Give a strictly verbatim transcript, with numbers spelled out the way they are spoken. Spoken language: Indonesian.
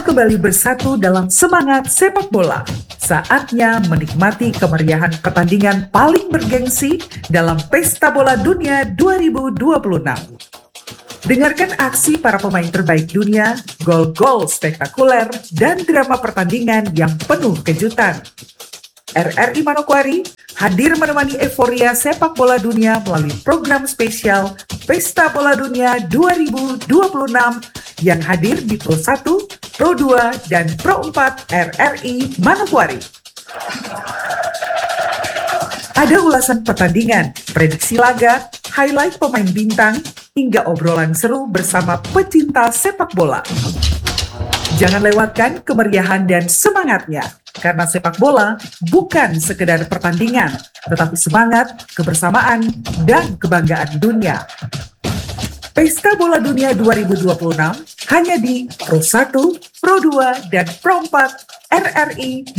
kembali bersatu dalam semangat sepak bola. Saatnya menikmati kemeriahan pertandingan paling bergengsi dalam Pesta Bola Dunia dua ribu dua puluh enam. Dengarkan aksi para pemain terbaik dunia, gol-gol spektakuler, dan drama pertandingan yang penuh kejutan. R R I Manokwari hadir menemani euforia sepak bola dunia melalui program spesial Pesta Bola Dunia dua ribu dua puluh enam yang hadir di Pro satu, Pro dua, dan Pro empat R R I Manokwari. Ada ulasan pertandingan, prediksi laga, highlight pemain bintang, hingga obrolan seru bersama pecinta sepak bola. Jangan lewatkan kemeriahan dan semangatnya, karena sepak bola bukan sekedar pertandingan, tetapi semangat, kebersamaan, dan kebanggaan dunia. Pesta Bola Dunia dua ribu dua puluh enam hanya di Pro satu, Pro dua, dan Pro empat R R I